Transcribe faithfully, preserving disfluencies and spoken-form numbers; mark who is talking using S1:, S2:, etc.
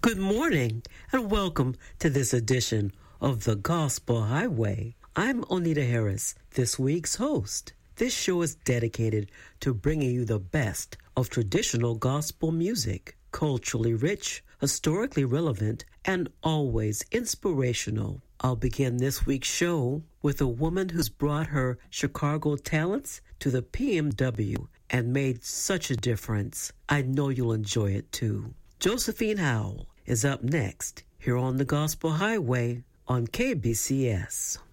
S1: Good morning and welcome to this edition of the Gospel Highway. I'm Onita Harris, this week's host. This show is dedicated to bringing you the best of traditional gospel music, culturally rich, historically relevant, and always inspirational. I'll begin this week's show with a woman who's brought her Chicago talents to the P M W and made such a difference. I know you'll enjoy it too. Josephine Howell is up next here on the Gospel Highway on K B C S.